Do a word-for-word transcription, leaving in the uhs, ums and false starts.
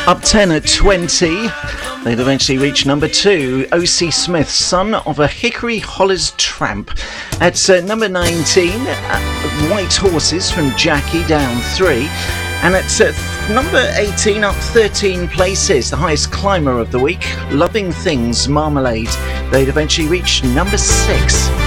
Up ten at twenty. They'd eventually reach number two, O C Smith, Son of a Hickory Hollis Tramp. At uh, number nineteen, uh, White Horses from Jackie, down three. And at uh, number eighteen, up thirteen places, the highest climber of the week, Loving Things, Marmalade. They'd eventually reach number six.